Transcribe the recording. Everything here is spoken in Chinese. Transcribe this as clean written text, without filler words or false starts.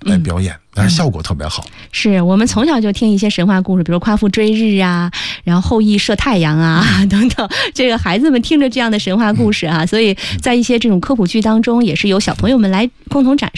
来表演，效果特别好。 是我们从小就听一些神话故事，比如夸父追日啊，然后后羿射太阳啊等等，这个孩子们听着这样的神话故事啊，所以在一些这种科普剧当中，也是由小朋友们来共同展示